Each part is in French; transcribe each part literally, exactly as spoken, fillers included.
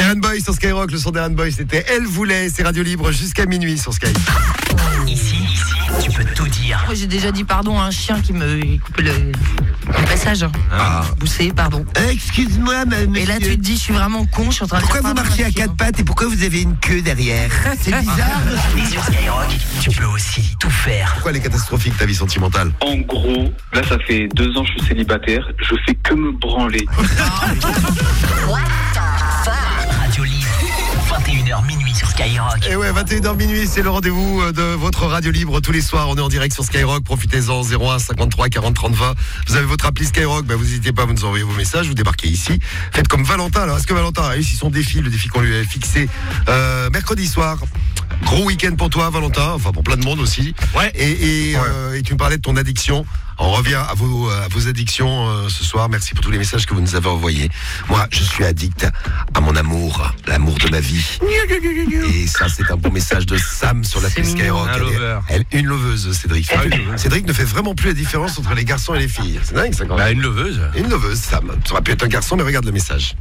Aaron Boy sur Skyrock, le son d'Aaron Boy, c'était Elle voulait, c'est Radio Libre jusqu'à minuit sur Sky. Ici, ici, tu peux tout dire. Moi, j'ai déjà dit pardon à un chien qui me coupait le, le passage. Ah. Boussé, pardon. Excuse-moi, monsieur. Et là, tu te dis, je suis vraiment con, je suis en train de Pourquoi faire vous pardon marchez un à chien. quatre pattes et pourquoi vous avez une queue derrière? C'est bizarre. Et sur Skyrock, tu peux aussi tout faire. Pourquoi elle est catastrophique ta vie sentimentale? En gros, là, ça fait deux ans que je suis célibataire. Je fais que me branler. Radio Libre, vingt et une heures minuit sur Skyrock. Et ouais, vingt et une heures minuit, c'est le rendez-vous de votre radio libre tous les soirs. On est en direct sur Skyrock, profitez-en, zéro un cinquante-trois quarante trente vingt. Vous avez votre appli Skyrock, bah vous n'hésitez pas à nous envoyer vos messages, vous débarquez ici. Faites comme Valentin, alors est-ce que Valentin a réussi son défi, le défi qu'on lui avait fixé euh, mercredi soir? Gros week-end pour toi, Valentin, enfin pour plein de monde aussi. Ouais. Et, et, ouais. Euh, et tu me parlais de ton addiction. On revient à vos, à vos addictions euh, ce soir. Merci pour tous les messages que vous nous avez envoyés. Moi, je suis addict à mon amour, l'amour de ma vie. Et ça, c'est un bon message de Sam sur la piste Skyrock. Un Elle, est- lover. elle, une loveuse, Cédric. Ah, une loveuse. Cédric ne fait vraiment plus la différence entre les garçons et les filles. C'est dingue, ça, quand Bah, même. une leveuse. Une loveuse, Sam. Ça aurait pu être un garçon, mais regarde le message.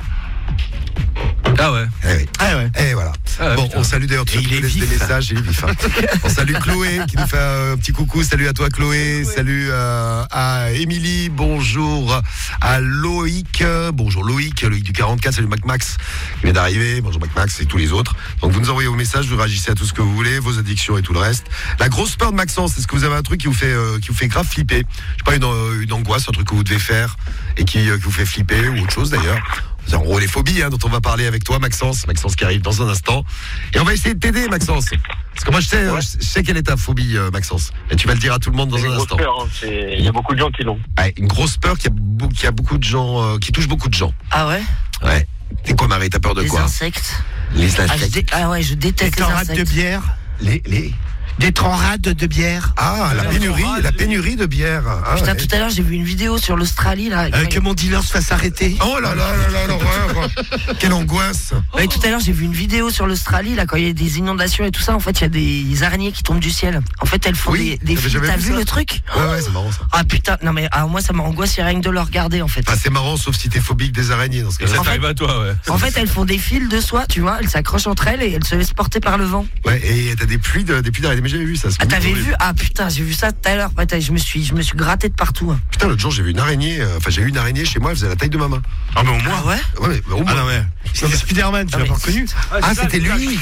Ah ouais. Eh oui. Ah ouais. Et voilà. Ah ouais, bon, putain. on salue d'ailleurs tous Et ceux il qui est nous laissent des vif. messages. Il est vif, hein. On salue Chloé qui nous fait un petit coucou. Salut à toi, Chloé. Salut euh, à Émilie. Bonjour à Loïc. Bonjour Loïc. Loïc du quarante-quatre. Salut Mac Max qui vient d'arriver. Bonjour Mac Max et tous les autres. Donc vous nous envoyez vos messages, vous réagissez à tout ce que vous voulez, vos addictions et tout le reste. La grosse peur de Maxence, est-ce que vous avez un truc qui vous fait euh, qui vous fait grave flipper? Je sais pas, une, euh, une angoisse, un truc que vous devez faire et qui, euh, qui vous fait flipper ou autre chose d'ailleurs. C'est en gros les phobies hein, dont on va parler avec toi, Maxence. Maxence qui arrive dans un instant. Et on va essayer de t'aider, Maxence. Parce que moi, je sais, Ouais. je sais quelle est ta phobie, euh, Maxence. Et tu vas le dire à tout le monde dans C'est un une grosse instant. peur, hein. C'est- Il y a beaucoup de gens qui l'ont. Ouais, une grosse peur qui a, beau- qui a beaucoup de gens, euh, qui touche beaucoup de gens. Ah ouais? Ouais. T'es quoi, Marie? T'as peur de Les quoi? insectes. Les Ah, je insectes. dé- ah ouais, je déteste Des les rades de insectes. bière. Les, les... Des rades de bière. Ah, la pénurie, la pénurie de bière. Ah, Putain, ouais. tout à l'heure, j'ai vu une vidéo sur l'Australie, là. Euh, que mon dealer se fasse arrêter. Oh là là là là, l'horreur. Quelle angoisse. Ouais, tout à l'heure, j'ai vu une vidéo sur l'Australie, là, quand il y a des inondations et tout ça. En fait, il y a des araignées qui tombent du ciel. En fait, elles font Oui, des, des j'avais fils. jamais T'as vu vu ça. le truc? Ouais, ouais, c'est marrant ça. Ah putain, non mais ah, moi, ça m'angoisse, il y a rien que de le regarder, en fait. Ah, c'est marrant, sauf si t'es phobique des araignées dans ce Et ça cas-là. En fait- t'arrive à toi, ouais. En fait, elles font des fils de soie, tu vois, elles s'accrochent entre elles et elles se laissent porter par le vent. Ouais, et t'as des pluies de- des pluies d'araignées. Mais j'avais vu ça. c'est Ah, t'avais horrible. vu? Ah putain, j'ai vu ça tout à l'heure. Putain, je me suis, je me suis gratté de partout. hein. Putain, l'autre jour, j'ai vu une araignée. euh, Enfin, j'ai eu une araignée chez moi, elle faisait la taille de ma main. Ah, mais au Ah ouais? Ouais, mais, mais au moins. Ah non, mais. C'était Spider-Man, tu Ah, l'as mais- pas reconnu? Ah, c'était lui.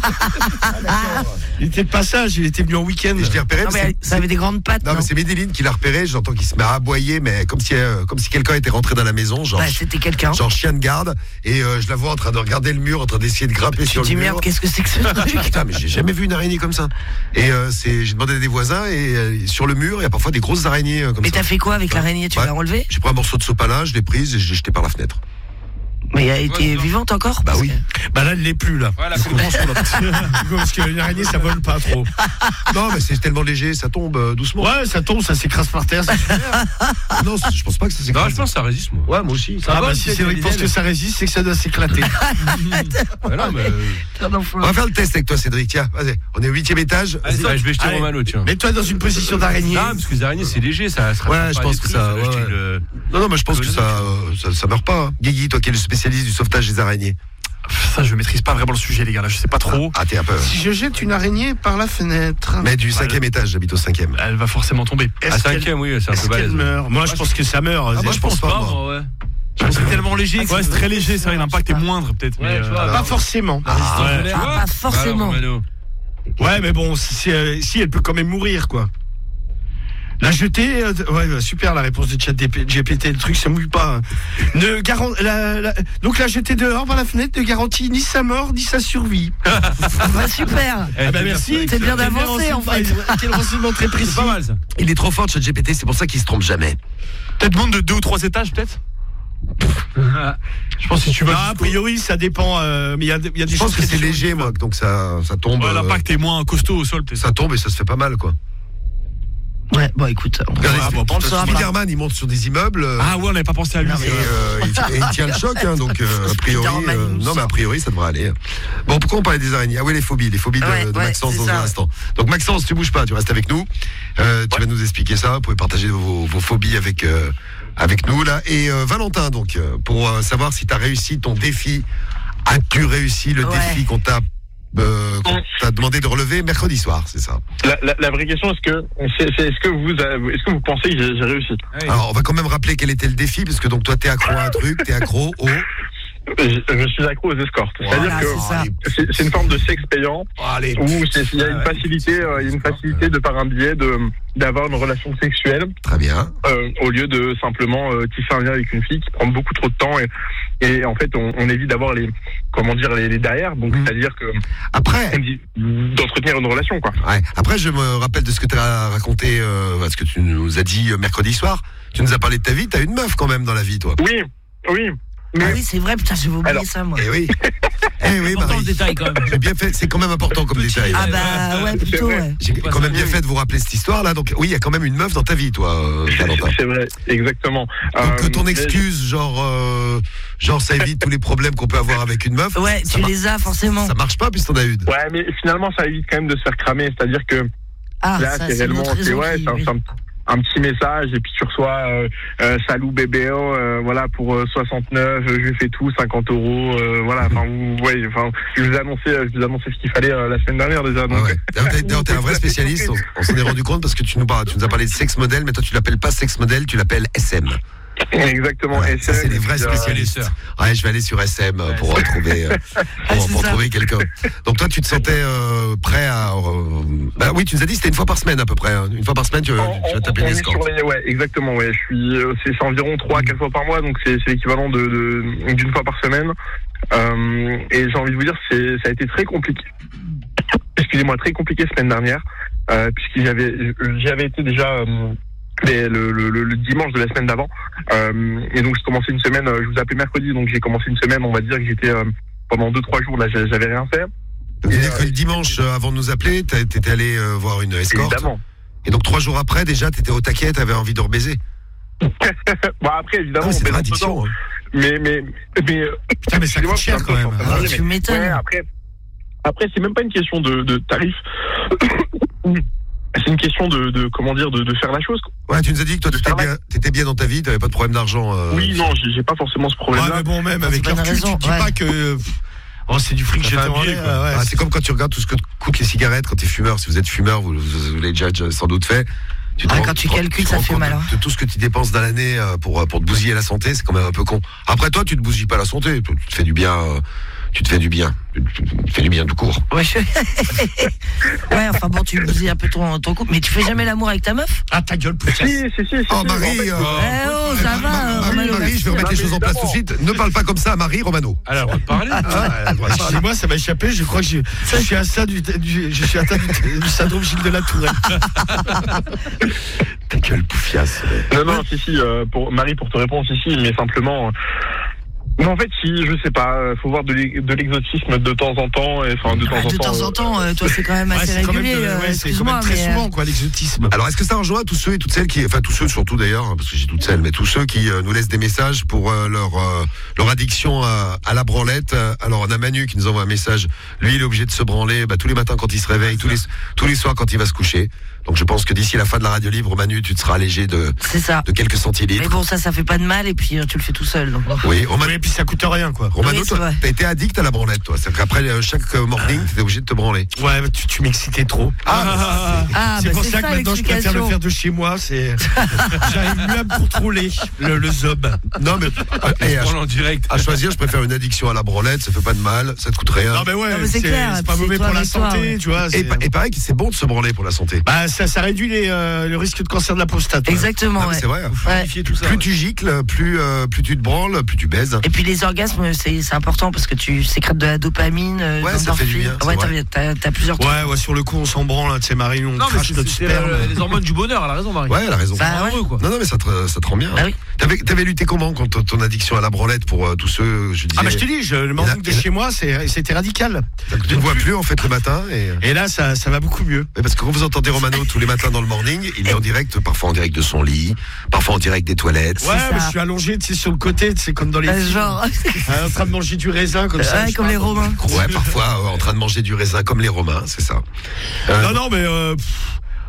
Il était de passage, il était venu en week-end. Et je l'ai repéré. Non, mais mais c'est- ça avait des grandes pattes. Non, Non, mais c'est Médéline qui l'a repéré. J'entends qu'il se met à aboyer, mais comme si, euh, comme si quelqu'un était rentré dans la maison, genre, Ouais, c'était quelqu'un. genre chien de garde. Et euh, je la vois en train de regarder le mur, en train d'essayer de grimper Tu sur te dis le mur. merde, qu'est-ce que c'est que ce truc? Putain, mais j'ai jamais vu une araignée comme ça. Et euh, c'est, j'ai demandé à des voisins et euh, sur le mur, il y a parfois des grosses araignées euh, comme Mais ça. t'as fait quoi avec Ouais. l'araignée? Tu Ouais. l'as enlevée? J'ai pris un morceau de sopalin, je l'ai prise et je l'ai jeté par la fenêtre. Mais elle était non. vivante encore? Bah Parce oui. que- Bah là, elle l'est plus, là. Ouais, là, c'est bon. Parce qu'une araignée, ça vole pas trop. Non, mais c'est tellement léger, ça tombe euh, doucement. Ouais, ça tombe, ça s'écrase par terre. c'est super. Non, c'est- je pense pas que ça Non, s'écrase. je pense que ça résiste, moi. Ouais, moi aussi. Ça Ah va. bah si Cédric pense que ça résiste, c'est que ça doit s'éclater. Ouais, non, mais. euh, Putain d'enfant. On va faire le test avec toi, Cédric. Tiens, vas-y. On est au huitième étage. Allez, Vas-y. je vais jeter Allez. mon malo, tiens. Mets-toi dans une position d'araignée. Non, parce que les araignées, c'est léger, ça se Ouais, rattrape je pas pense les que trucs, ça, va ouais, jeter ouais. le- Non, non, mais je pense que ça, euh, ça, ça meurt pas. hein. Guigui, toi qui es le spécialiste du sauvetage des araignées. Ça, je maîtrise pas vraiment le sujet, les gars. Là, je sais pas trop. Ah, t'es un peu. Si je jette une araignée par la fenêtre, Mais du cinquième étage, j'habite au cinquième. Elle va forcément tomber. À est-ce qu'elle cinquième, oui, c'est un est-ce peu qu'elle balèze. meurt? Moi, je pense que ça meurt. Ah, moi, je pense pas, moi. ouais. C'est tellement léger. Ouais, c'est très léger. C'est vrai, l'impact est moindre, peut-être. Ouais, mais, tu euh, vois, Pas forcément. Ah, ouais. Ah, pas forcément. Alors, Ouais, mais bon, si, euh, si elle peut quand même mourir, quoi. La jeter, euh, ouais, bah, super la réponse de chat G P T, le truc ça mouille pas. hein. Ne garan- la, la- donc la jeter dehors par la fenêtre ne garantit ni sa mort ni sa survie. Bah, super. Eh, Ah bah merci. C'est bien d'avancer, en fait. Quel renseignement très précis. C'est pas mal ça. Il est trop fort, Chat G P T, c'est pour ça qu'il se trompe jamais. Peut-être monde de deux ou trois étages, peut-être. Je pense que si tu vas. Non, a priori ça dépend, euh, mais il y a, il y a des Je pense choses que qui c'est sont- léger, moi, donc ça, ça tombe. Ouais, euh, l'impact est moins costaud au sol, peut-être. Ça tombe et ça se fait pas mal, quoi. Ouais, bon, écoute. on- Regardez, Ah, bon, on le saura pas. Spider-Man, il monte sur des immeubles. euh, Ah ouais, on n'avait pas pensé à lui. Non, c'est Et, vrai. euh, il, et il tient le choc, hein, donc euh, a priori, Spider-Man, euh, il nous non mais a priori ça devrait aller. Bon, pourquoi on parlait des araignées? Ah oui, les phobies, les phobies de, Ouais, de ouais, Maxence c'est dans ça. un instant. Donc Maxence, tu bouges pas, tu restes avec nous. Euh, tu vas nous expliquer ça. Vous pouvez partager vos, vos phobies avec euh, avec nous là. Et euh, Valentin, donc euh, pour euh, savoir si tu as réussi ton défi As-tu réussi le Ouais. défi qu'on t'a, euh, qu'on t'a demandé de relever mercredi soir, c'est ça? La, la, la vraie question, est-ce que, c'est, c'est, est-ce que vous, avez- est-ce que vous pensez que j'ai, j'ai réussi? Alors, on va quand même rappeler quel était le défi, parce que donc toi, t'es accro à un truc, t'es accro au... je, je suis accro aux escortes. C'est-à-dire Voilà, que c'est ça. c'est, c'est une forme de sexe payant Allez. où c'est- il y a une facilité, euh, il y a une facilité de par un biais de, d'avoir une relation sexuelle Très bien. euh, au lieu de simplement euh, tisser un lien avec une fille qui prend beaucoup trop de temps et, et en fait on, on évite d'avoir les, comment dire, les, les derrière. Donc Mhm. c'est-à-dire que Après, on dit d'entretenir une relation, quoi. ouais. Après, je me rappelle de ce que tu as raconté, euh, ce que tu nous as dit euh, mercredi soir. Tu nous as parlé de ta vie, t'as une meuf quand même dans la vie, toi. Oui, oui. Ah Mais oui, c'est vrai, putain, j'avais oublié Alors, ça, moi. Eh oui. Eh oui, Important Marie. le détail quand même. J'ai bien fait, c'est quand même important comme détail. Ah bah ouais, plutôt, ouais. J'ai quand même bien fait de vous rappeler cette histoire-là. Donc oui, il y a quand même une meuf dans ta vie, toi, euh, Valentin. c'est vrai, exactement. Donc Euh, ton mais- excuse, genre, euh, genre ça évite tous les problèmes qu'on peut avoir avec une meuf. Ouais, ça tu mar- les as forcément. Ça marche pas puisque t'en as une. Ouais, mais finalement ça évite quand même de se faire cramer. C'est-à-dire que Ah, là, ça, c'est c'est une réellement, autre c'est raison ouais, qui- c'est un, oui. c'est un- un petit message et puis tu reçois euh, euh, salut bébé, oh, euh, voilà pour euh, soixante-neuf, je lui fais tout, cinquante euros, euh, voilà. Enfin, vous voyez, enfin, je vous ai annoncé, je vous ai annoncé ce qu'il fallait euh, la semaine dernière déjà. Donc, Ouais, ouais. D'ailleurs, t'es- d'ailleurs, t'es un vrai spécialiste. On, on s'en est rendu compte parce que tu nous, parles, tu nous as parlé de sex model, mais toi tu l'appelles pas sex model, tu l'appelles S M. Exactement. Ouais, Et ça, c'est les vrais euh, spécialistes. Ouais, je vais aller sur S M euh, pour retrouver, euh, pour, c'est pour ça. trouver quelqu'un. Donc toi, tu te sentais euh, prêt à. euh, bah oui, tu nous as dit que c'était une fois par semaine à peu près. hein. Une fois par semaine, tu, On- tu vas on- taper on une est escorte. sur les- ouais, exactement. Ouais, je suis, euh, c'est, c'est environ trois, quatre fois par mois, donc c'est, c'est l'équivalent de, de d'une fois par semaine. Euh, et j'ai envie de vous dire, c'est, ça a été très compliqué. Excusez-moi, très compliqué semaine dernière, euh, puisque j'avais, j'y avais été déjà. Euh, les- le, le, le, le dimanche de la semaine d'avant, euh, et donc je commençais une semaine. euh, Je vous ai appelé mercredi, donc j'ai commencé une semaine. On va dire que j'étais euh, pendant deux trois jours là, j'a- j'avais rien fait. C'est-à-dire que le dimanche, euh, avant de nous appeler, t'as- t'étais allé euh, voir une escorte. Évidemment. Et donc trois jours après, déjà, t'étais au taquet, t'avais envie de rebaiser. Bon après, Ah, évidemment, mais c'est on une baise addiction. entre-temps. hein. Mais mais mais euh, Putain, mais ça excusez-moi, coûte cher je suis quand un peu même. en train de Ah, dire, tu mais- m'étonnes. Ouais, après, après c'est même pas une question de, de tarif. C'est une question de, de comment dire, de, de faire la chose, quoi. Ouais, tu nous as dit que toi, De t'étais faire bien, t'étais bien dans ta vie, t'avais pas de problème d'argent. euh, Oui, non, j'ai, j'ai pas forcément ce Ouais, problème-là. mais bon, même avec pas leur une cul, tu raison, te dis ouais. pas que. pff, Oh, c'est du fric Ça fait jeté un en biais, l'air. quoi. ouais, Ah, c'est comme quand tu regardes tout ce que coûtent les cigarettes quand t'es fumeur. Si vous êtes fumeur, vous, vous, vous l'avez déjà, déjà sans doute fait. Tu te Ah, rends- quand tu te rends- calcules, te ça rends fait compte mal, de- hein. De tout ce que tu dépenses dans l'année euh, pour, euh, pour te bousiller la santé, c'est quand même un peu con. Après, toi, tu te bousilles pas la santé. Tu te fais du bien. euh, Tu te fais du bien. Tu te tu te fais du bien tout court. Ouais, je- ouais, enfin bon, tu bousilles un peu ton, ton couple, mais tu fais jamais l'amour avec ta meuf? Ah, ta gueule, putain. Si, si, si, si. Oh, si, Marie, en fait, euh, Eh oh, ça va, Marie, Romano. Marie, je vais remettre les choses en place tout de suite. Ne parle pas comme ça à Marie Romano. Alors, on va te parler. Excusez-moi, ça m'a échappé. Je crois que je, je suis atteint du, du- je suis atteint du, du syndrome Gilles de la Tourette. Ta gueule poufiasse. Non, non, si, si, euh, pour, Marie, pour te répondre, si, si, mais simplement. euh, Mais en fait, si, je sais pas, euh, faut voir de, l'e- de l'exotisme de temps en temps, et enfin, de temps Ah, en de temps. temps en euh, temps, euh, toi c'est quand même Ouais, assez c'est quand même régulier, de- euh, ouais, c'est quand excuse-moi, même très mais. euh, souvent, quoi, l'exotisme. Alors, est-ce que ça rejoint tous ceux et toutes celles qui, enfin tous ceux surtout d'ailleurs, hein, parce que j'ai toutes celles, mais tous ceux qui euh, nous laissent des messages pour euh, leur euh, leur addiction à, à la branlette. Euh, Alors, on a Manu qui nous envoie un message. Lui, il est obligé de se branler bah, tous les matins quand il se réveille, tous les tous les soirs quand il va se coucher. Donc, je pense que d'ici la fin de la radio libre, Manu, tu te seras allégé de C'est ça. de quelques centilitres. Mais bon, ça, ça fait pas de mal, et puis euh, tu le fais tout seul. Donc. Oui, Romano, Ouais, et puis ça coûte rien, quoi. Romano, Oui, c'est toi, vrai. t'as été addict à la branlette, toi. C'est qu'après euh, chaque euh, morning, t'étais obligé de te branler. Ouais, mais tu, tu m'excitais trop. Ah, Ah, c'est bah, pour c'est ça ça que maintenant je préfère le l'explication. faire de chez moi. C'est, j'arrive mieux à me contrôler le, le zob. Non, mais euh, et à, On est en direct. à choisir, je préfère une addiction à la branlette. Ça fait pas de mal, ça te coûte rien. Non mais ouais, Non, mais c'est c'est, clair, c'est pas puis mauvais c'est toi pour la avec toi, santé, ouais. tu vois. Et, c'est- pa- et pareil que c'est bon de se branler pour la santé. Bah ça, ça réduit les, euh, le risque de cancer de la prostate. ouais. Exactement, Ah, mais ouais. c'est vrai. Ouais. Vérifier tout ça. Plus tu gicles, plus, euh, plus tu te branles, plus tu baises. Et puis les orgasmes, c'est c'est important parce que tu sécrètes de la dopamine, euh, Ouais, ça fait du d'endorphine. bien, c'est Ouais, vrai. t'as, t'as, t'as plusieurs trucs. Ouais, ouais, sur le coup on s'en branle, hein, tu sais Marie, on Non, mais crache c'est, notre c'est, sperme. euh, les hormones du bonheur, elle a raison, Marie. Ouais, elle a raison. Bah, ouais. Heureux, quoi. Non, non, mais ça te, ça te rend bien. Bah oui. T'avais, t'avais lutté comment contre ton addiction à la branlette pour euh, tous ceux, je disais. Ah bah je te dis, je, le morning de Et là- chez moi, c'est, c'était radical. Tu ne vois plus en fait le matin. Et... Et là, ça, ça va beaucoup mieux. Mais parce que quand vous entendez Romano tous les matins dans le morning, il est en direct, parfois en direct de son lit, parfois en direct des toilettes. Ouais, ça. mais je suis allongé, tu sais, sur le côté, tu sais, comme dans les Euh, films. genre, Ouais, en train de manger du raisin comme ça. ouais, je comme sais les pas. Romains. Ouais, parfois euh, en train de manger du raisin comme les Romains, c'est ça. Euh, Non, non, mais euh, pff,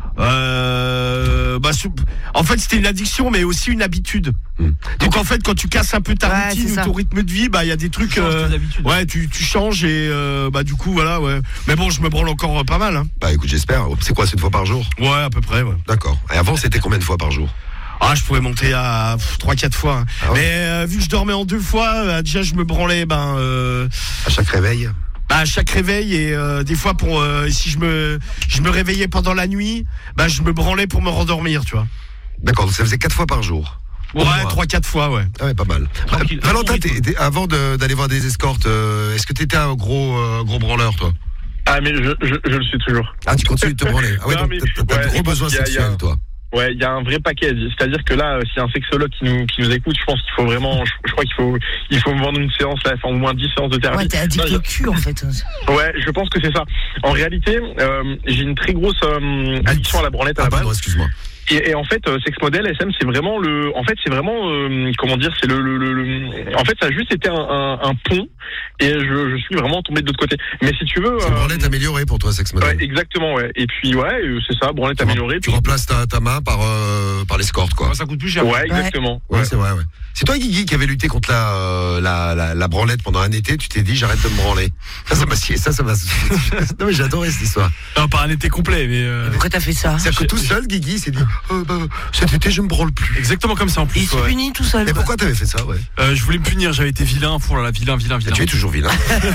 Euh, bah, en fait, c'était une addiction, mais aussi une habitude. Mmh. Donc, en fait, quand tu casses un peu ta ouais, routine ou ton rythme de vie, bah, il y a des trucs. Euh, ouais, tu, tu changes et euh, bah, du coup, voilà, ouais. Mais bon, je me branle encore pas mal. Hein. Bah, écoute, j'espère. C'est quoi, c'est une fois par jour? Ouais, à peu près, ouais. D'accord. Et avant, c'était combien de fois par jour? Ah, je pouvais monter à trois quatre fois. Hein. Ah ouais. Mais euh, vu que je dormais en deux fois, euh, déjà, je me branlais, ben. Euh, à chaque réveil? Bah, à chaque réveil et euh, des fois pour euh, si je me je me réveillais pendant la nuit, bah je me branlais pour me rendormir, tu vois. D'accord, donc ça faisait quatre fois par jour. Ouais, trois quatre fois, ouais. Ah ouais, pas mal. Tranquille. Valentin, t'es, t'es, avant de, d'aller voir des escortes, euh, est-ce que t'étais un gros euh, gros branleur, toi? Ah mais je, je je le suis toujours. Ah, tu continues de te branler. Ah ouais, non, donc t'as, t'as ouais, de gros besoins sexuels, toi. Ouais, il y a un vrai paquet. C'est-à-dire que là, s'il y a un sexologue qui nous qui nous écoute, je pense qu'il faut vraiment, je, je crois qu'il faut il faut me vendre une séance là, enfin au moins dix séances de thérapie. Ouais, t'es addict au cul en fait. Ouais, je pense que c'est ça. En réalité, euh, j'ai une très grosse euh, addiction à la branlette à ah, la base. Pardon, excuse-moi. Et, et en fait, euh, Sex Model S M, c'est vraiment le, en fait, c'est vraiment, euh, comment dire, c'est le, le, le, le, en fait, ça a juste été un, un, un pont, et je, je suis vraiment tombé de l'autre côté. Mais si tu veux, c'est euh, branlette améliorée pour toi, Sex Model. Ouais, exactement, ouais. Et puis, ouais, c'est ça, branlette tu améliorée. Tu puis... remplaces ta, ta main par, euh, par l'escorte, quoi. Ça coûte plus cher. Ouais, exactement. Ouais, ouais, c'est vrai, ouais. C'est toi, Guigui, qui avait lutté contre la, euh, la, la, la branlette pendant un été. Tu t'es dit, j'arrête de me branler. Ça, ça m'a scié. Ça, ça m'a. Non, mais j'ai adoré cette histoire. Non, pas un été complet, mais. Euh... Mais pourquoi t'as fait ça? C'est que tout seul, Guigui s'est dit, euh, bah, cet été, je me branle plus. Exactement comme ça en plus. Il se ouais. punit tout seul. Mais pourquoi t'avais fait ça, ouais? Euh, je voulais me punir, j'avais été vilain, pour la vilain, vilain, vilain. Ah, tu es toujours vilain.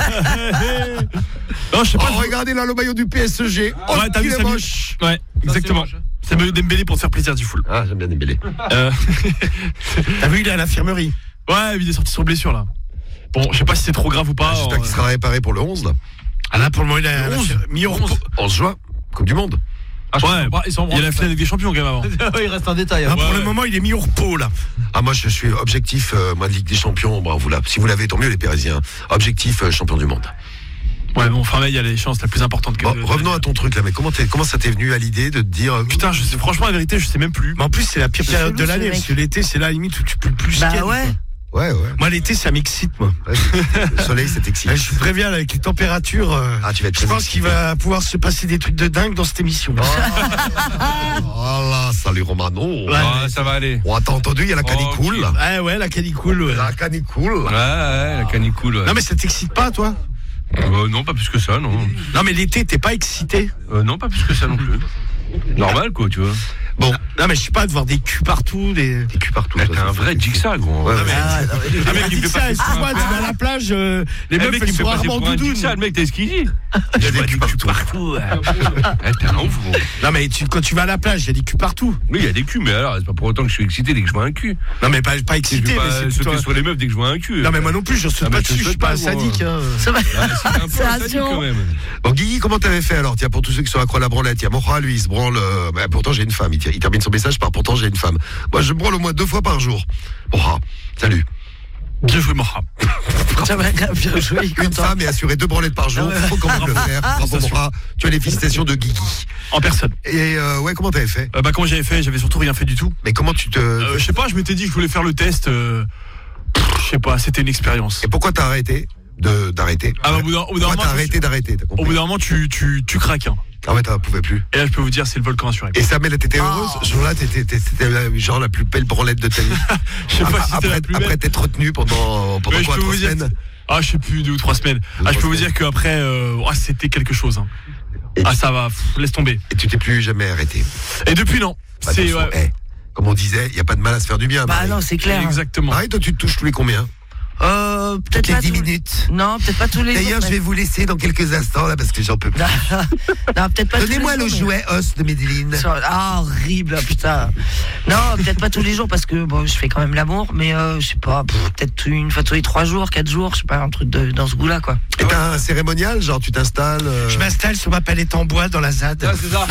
Non, je sais pas. Oh, je... regardez là le maillot du P S G. Oh, ouais, t'as vu, il est ça moche. Ouais, exactement. C'est le maillot d'Embélé pour te faire plaisir du full. Ah, j'aime bien Dembélé. Euh... T'as vu, il est à l'infirmerie. Ouais, il est sorti sur blessure là. Bon, je sais pas si c'est trop grave ou pas. Ah, j'espère qu'il sera réparé pour le onze là. Ah là, pour le moment, il a mis au repos. onze juin, Coupe du Monde. Ah, ouais, bah, il y a la finale des champions quand même avant. Il reste un détail. Ah, hein. pour ouais, le moment, il est mis au repos là. Ah, moi je suis objectif, euh, moi de Ligue des Champions. Bon, vous si vous l'avez, tant mieux les Parisiens. Objectif euh, champion du monde. Ouais, bon, enfin, il y a les chances la plus importante. Bon, de, revenons de... à ton truc là, mais comment, comment ça t'est venu à l'idée de te dire. Euh... Putain, je sais, franchement, la vérité, je sais même plus. Mais en plus, c'est la pire période de l'année, parce que l'été, c'est la limite où tu peux plus bah skier. Ouais. Ouais, ouais. Moi, l'été, ça m'excite, moi. Ouais, le soleil, ça t'excite. Je suis très bien avec les températures. Euh, ah, tu vas être je pense excité. Qu'il va pouvoir se passer des trucs de dingue dans cette émission. Oh, oh là, salut Romano. Ouais, ouais, ça va aller. Oh, t'as entendu, il y a la canicule. Oh, okay. Ouais, ouais, la canicule. Ouais. La canicule. Ouais, ouais, la canicule. Ouais. Non, mais ça t'excite pas, toi? Euh, non, pas plus que ça, non. Non, mais l'été, t'es pas excité? euh, Non, pas plus que ça non plus. Normal, quoi, tu vois. Bon, non, mais je sais pas, de voir des culs partout, des, des culs partout. T'es un vrai Jigsaw, gros. Ouais, non, mais, ah, non, mais, ah, mais Jigsaw, excuse-moi, tu vas à la plage, euh, les mecs, ils sont rarement doudounes. Le mec, t'as ce qu'il dit? Il y a des culs partout. partout. T'es un ouf, gros. Non, mais tu, quand tu vas à la plage, il y a des culs partout. Oui, il y a des culs, mais alors, c'est pas pour autant que je suis excité dès que je vois un cul. Non, mais pas, pas excité, mais c'est plutôt sauter sur les meufs dès que je vois un cul. Non, mais moi non plus, je saute pas dessus, je suis pas un sadique. Ça va. C'est un peu sadique quand même. Bon, Guigui, comment t'avais fait alors? Tiens, pour tous ceux qui sont accro à la branlette, il y a Mocha, lui, il se branle. Pourtant, j'ai une femme. Il termine son message par pourtant, j'ai une femme. Moi, je me branle au moins deux fois par jour. Mocha, salut. Bien joué, Mocha. Bien joué. Une femme est assurée deux branlettes par jour. Faut quand même le faire. Bravo, Mocha. Tu as les félicitations de Guigui. En personne. Et euh, ouais, comment t'avais fait? euh, Bah, comment j'avais fait? J'avais surtout rien fait du tout. Mais comment tu te. Euh, je sais pas, je m'étais dit que je voulais faire le test. Euh... Je sais pas, c'était une expérience. Et pourquoi t'as arrêté de, d'arrêter? Ah, bah, au bout d'un moment. Pourquoi t'as arrêté d'arrêter? Au bout d'un moment, tu, tu, tu craques. Hein. Ah ouais, t'en pouvais plus. Et là, je peux vous dire, c'est le volcan assuré. Et Samuel, t'étais heureuse? Ce jour-là, t'étais, t'étais genre la plus belle branlette de ta vie. Je sais pas si c'était la plus belle. Après t'être retenu pendant, pendant quoi, trois semaines? Ah, je sais plus, deux ou trois semaines. Ah, je peux vous dire qu'après, euh, oh, c'était quelque chose. Hein. Ah, ça va, pff, laisse tomber. Et tu t'es plus jamais arrêté? Et depuis, non. Bah, c'est, ouais. hey, comme on disait, il y a pas de mal à se faire du bien. Bah Marie. non, c'est clair. Exactement. Marie, toi, tu te touches tous les combien? Euh, peut-être les pas dix tous... minutes. Non, peut-être pas tous les D'ailleurs, jours. je vais vous laisser dans quelques instants là parce que j'en peux plus. Non, peut-être pas. Donnez-moi le jours, jouet mais... os de Medellin. Ah, horrible, putain. Non, peut-être pas tous les jours parce que bon, je fais quand même l'amour, mais euh, je sais pas, pff, peut-être une fois tous les trois jours, quatre jours, je sais pas, un truc de, dans ce goût-là, quoi. Et t'as un cérémonial, genre tu t'installes. Euh... Je m'installe sur ma palette en bois dans la Z A D. Ah, c'est ça.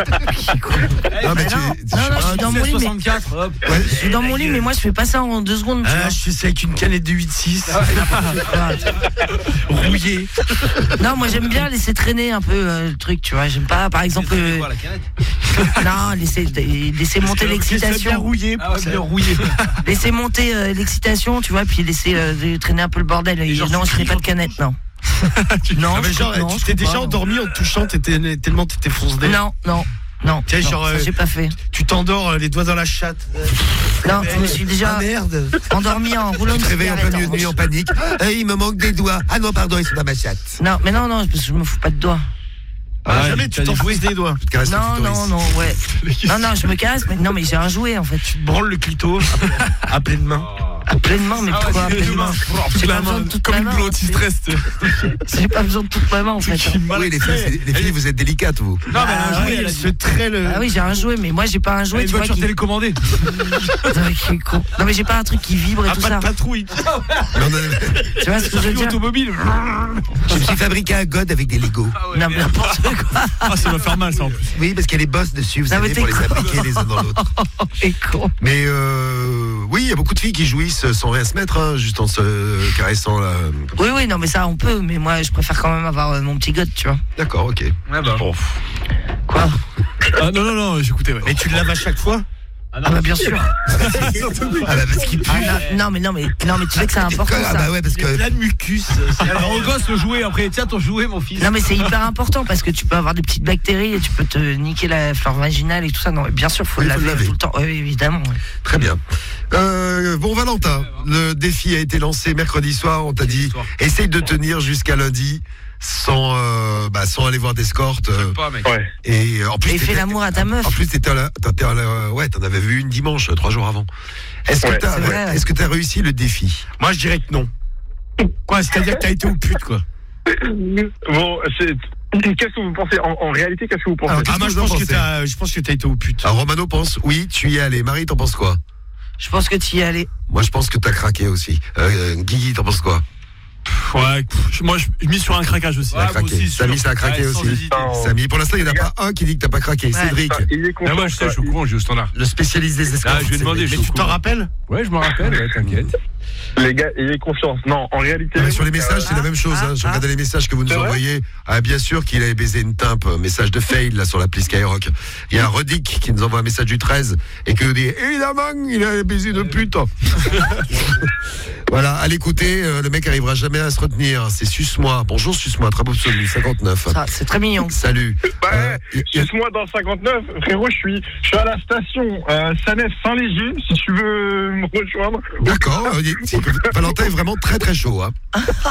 Non, mais tu, non, tu, non, non, je suis dans mon lit. soixante-quatre, Mais... hop. Ouais, je suis dans mon lit, mais moi je fais pas ça en deux secondes. Ah, je fais ça avec une canette de huit six. Rouillé. Non, moi j'aime bien laisser traîner un peu euh, le truc, tu vois. J'aime pas, par exemple. Euh... Quoi, la canette non, laisser, laisser monter l'excitation. Bien rouillé. Ah ouais, bien rouillé. Laisser monter euh, l'excitation, tu vois, puis laisser euh, traîner un peu le bordel. Et genre, non, je ferai pas de canette, non. non, ah, mais genre, non, tu t'es déjà endormi en te touchant, t'étais, tellement t'étais foncé. Non, non. Non, Tu sais, non, genre, ça, euh, j'ai pas fait. Tu t'endors euh, les doigts dans la chatte. Non, je me suis déjà Ah merde. endormi en roulant Tu une te réveilles en cigarette. plein milieu de nuit en panique. Eh, il me manque des doigts. Ah non, pardon, ils sont dans ma chatte. Non, mais non, non, parce que je me fous pas de doigts. Ah, Ouais, jamais tu t'as t'en des fous des doigts. Tu te caresses le Non, clitoris. non, non, ouais. Non, non, je me caresse, mais non, mais j'ai un jouet en fait. Tu te branles le clito à pleine main. À pleine main, mais pourquoi à pleine main J'ai pas besoin de toute Comme ma une main. bleue anti-stress. J'ai pas besoin de toute ma main en fait. Oui, les filles, c'est- les filles, vous êtes délicates, vous. Non, mais elle a un Ah, jouet, oui, elle a Elle dit. se traît le. Ah oui, j'ai un jouet, mais moi j'ai pas un jouet, Une tu vois, voiture qui... télécommandée. Non, qui est con. Non, mais j'ai pas un truc qui vibre et Ah, tout pas ça. de patrouille. Non, non, Tu vois ce que je veux Une dire automobile. je me suis fabriqué un god avec des Legos. Non, mais n'importe quoi. Ah, ça va faire mal, ça en plus. Oui, parce qu'il y a les bosses dessus, vous Non, mais savez, t'es pour les con. appliquer les uns dans l'autre. C'est con. Mais euh, oui, il y a beaucoup de filles qui jouissent sans rien se mettre, hein, juste en se caressant là. Oui, oui, non, mais ça on peut, mais moi je préfère quand même avoir euh, mon petit god, tu vois. D'accord, ok. Ah bah. Quoi Ah, non, non, non, j'écoutais, ouais. Mais tu le laves à chaque fois. Ah bah bien sûr. Ah bah parce qu'il pue. Ah, non, non, mais non, mais non, mais tu sais que c'est important Ah ça. bah ouais, parce Il y a que plein de mucus. Alors, on gosse le jouet après. Tiens, ton jouet, mon fils. Non mais c'est hyper important parce que tu peux avoir des petites bactéries et tu peux te niquer la flore vaginale et tout ça. Non, mais bien sûr, faut Oui, le faut laver, le laver. tout le temps. Oui, évidemment. ouais. très bien. Euh, bon Valentin, le défi a été lancé mercredi soir. On t'a dit, essaye de tenir jusqu'à lundi sans, euh, bah, sans aller voir d'escorte. euh, Pas, mec. Ouais. et euh, en plus, Et fais t'étais- l'amour à ta meuf. En plus, t'étais à la, t'étais à la- ouais, t'en avais vu une dimanche, euh, trois jours avant. Est-ce que Ouais, t'as, c'est vrai, ouais. est-ce que t'as réussi le défi? Moi, je dirais que non. Quoi, c'est-à-dire que t'as été au pute, quoi. Bon, c'est. Qu'est-ce que vous pensez en, en réalité, qu'est-ce que vous pensez Alors, qu'est-ce Ah, moi, que je vous en pense que pensez t'as, je pense que t'as été au pute. Alors, Romano pense, oui, tu y es allé. Marie, t'en penses quoi? Je pense que tu y es allé. Moi, je pense que t'as craqué aussi. Euh, Guigui, t'en penses quoi? Ouais, pff, moi je je mise sur un craquage aussi. T'as craqué. Samy, ça a craqué Ouais, sans aussi. hésiter. Non. Samy, pour l'instant, il n'y en a pas un qui dit que t'as pas craqué. Ouais. Cédric, Enfin, il est Ah, conscient, moi, je sais, je suis au quoi. courant, je suis au standard. le spécialiste des escortes. Ah, je vais demander, Cédric. Mais tu t'en rappelles? Ouais, je me rappelle, ouais, t'inquiète. Les gars, ayez confiance. Non, en réalité. Ouais, sur les messages, c'est la Ah, même chose. ah, Hein. Je ah. regardais les messages que vous nous C'est vrai envoyez. Ah, bien sûr qu'il avait baisé une timpe. Message de fail là sur l'appli Skyrock. Il y a un Redick qui nous envoie un message du treize et qui nous dit évidemment, il a baisé de pute. Voilà, à l'écouter, euh, le mec arrivera jamais à se retenir. C'est Suce-moi. Bonjour Suce-moi, très beau pseudo, cinquanteneuf. Ça, c'est très mignon. Salut. Bah, Euh, y- y- moi dans le cinquante-neuf, frérot, je suis, je suis à la station euh, Sanef-Saint-Léger, si tu veux me rejoindre. D'accord. euh, y- c'est que Valentin est vraiment très très chaud. Hein.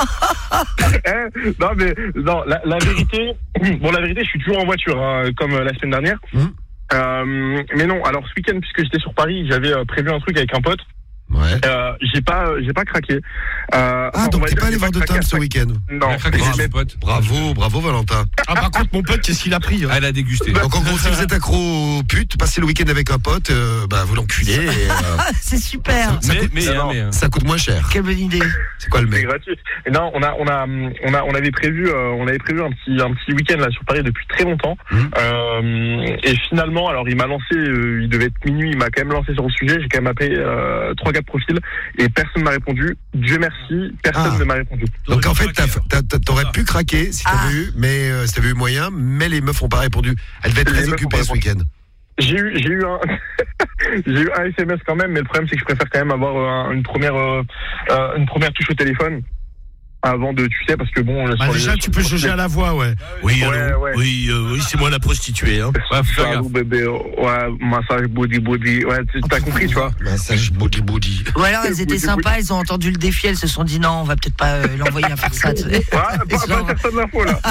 Hein non, mais non, la, la vérité, bon, la vérité, je suis toujours en voiture, hein, comme euh, la semaine dernière. Mhm. Euh, mais non, alors ce week-end, puisque j'étais sur Paris, j'avais euh, prévu un truc avec un pote. Ouais. Euh, j'ai pas, j'ai pas craqué. Euh, Ah, enfin, on donc va t'es dire pas allé j'ai voir de craqué timbre à ce cinq- week-end? Non, Il a craqué mais- chez mes potes. Bravo, bravo Valentin. Ah, par contre, mon pote, qu'est-ce qu'il a pris? hein Ah, elle a dégusté. Donc en gros, si vous êtes accro aux putes, passez le week-end avec un pote, euh, bah vous l'enculez et euh, Ah, c'est super. ça, Mais, coûte, mais, hein, mais, hein. ça coûte moins cher. Quelle bonne idée. C'est quoi le c'est mec? gratuit. Et non, on a, on a, on a, on avait prévu, euh, on avait prévu un petit, un petit week-end là sur Paris depuis très longtemps. Mhm. Euh, et finalement, alors il m'a lancé, euh, il devait être minuit, il m'a quand même lancé sur le sujet. J'ai quand même appelé euh, trois quatre profils et personne m'a répondu. Dieu merci, personne Ah. ne m'a répondu. Donc en fait, t'as- t'as- t'as- t'aurais pu craquer si t'avais Ah. eu, mais euh, si t'avais eu moyen, mais les meufs ont pas répondu. Elles devaient être Les très meufs ont occupées pas ce répondu. week-end. J'ai eu, j'ai eu un, j'ai eu un S M S quand même, mais le problème c'est que je préfère quand même avoir euh, un- une première, euh, euh, une première touche au téléphone avant de, tu sais, parce que bon. Bah, sur les- déjà, tu sur- peux sur- juger à la voix, ouais. Oui, Ouais, allô. ouais. Oui, euh, oui, c'est moi la prostituée, hein. Ouais, faut faire Allô, gaffe. bébé, ouais, massage body body, ouais, tu t'as compris, tu vois. Massage body body. Ou alors elles étaient Oui, sympas, elles ont entendu le défi, elles se sont dit non, on va peut-être pas euh, l'envoyer à faire ça. Tu sais. Ouais, pas, pas Genre- personne d'info là.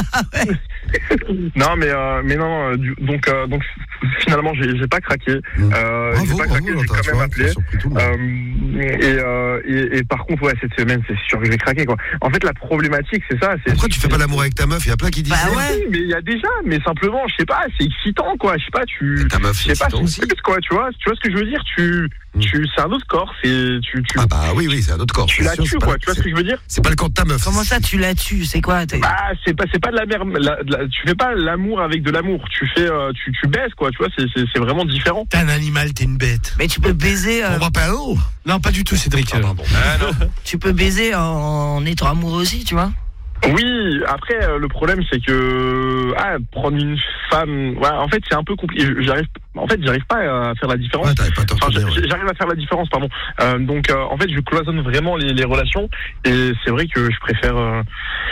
Non, mais euh, mais non, euh, du- donc euh, donc finalement j'ai j'ai pas craqué. Mm. Euh, j'ai Bravo, pas bravo craqué, j'ai Valentin, quand tu même vois, appelé. t'as surpris tout le monde. Euh, et, euh, et, et par contre, ouais, cette semaine, c'est sûr que je vais craquer, quoi. En fait, la problématique, c'est ça. c'est- Pourquoi tu fais pas l'amour avec ta meuf? Il y a plein qui disent Bah ça. ouais. Oui, mais il y a déjà, mais simplement, je sais pas, c'est excitant, quoi. Je sais pas, tu. Et ta meuf, Je c'est sais pas, excitant c'est aussi. plus, quoi, tu vois. Tu vois ce que je veux dire? Tu, Mm. tu, c'est un autre corps, c'est, tu, tu, Ah bah oui, oui, c'est un autre corps. tu c'est la sûr, tues, c'est pas quoi. la- Tu vois ce que je veux dire? C'est pas le corps de ta meuf. Comment ça tu la tues? C'est quoi? t'es- Bah, c'est pas, c'est pas de la merde. la- de la- tu fais pas l'amour avec de l'amour. Tu fais, euh, tu, tu baises, quoi. Tu vois, c'est, c'est, c'est vraiment différent. T'es un animal, t'es une bête. Mais tu peux baiser, euh, On m'appelle. Non, pas du tout, Cédric. Ah pardon. Ah, non. tu peux baiser en, en étant amoureux aussi, tu vois. Oui, après euh, le problème c'est que ah, prendre une femme, ouais, en fait c'est un peu compliqué. J'arrive, en fait j'arrive pas à faire la différence. Ouais, t'avais pas tort. Enfin, de dire, j'a- ouais. j'arrive à faire la différence, pardon. Euh, donc euh, en fait je cloisonne vraiment les, les relations et c'est vrai que je préfère, euh,